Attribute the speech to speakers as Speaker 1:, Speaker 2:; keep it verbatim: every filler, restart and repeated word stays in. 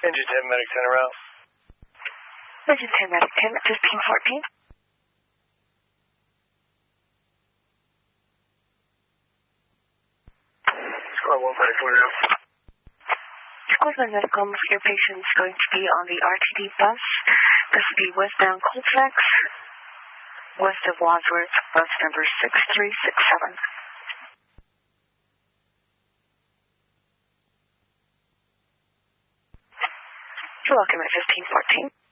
Speaker 1: Engine ten, Medic ten around.
Speaker 2: Engine ten, Medic ten, fifteen fourteen.
Speaker 1: Squad one, Medic one now.
Speaker 2: Squad one, Medical, your patient is going to be on the R T D bus. This will be westbound Colfax, west of Wadsworth, bus number six three six seven. You're welcome at fifteen fourteen.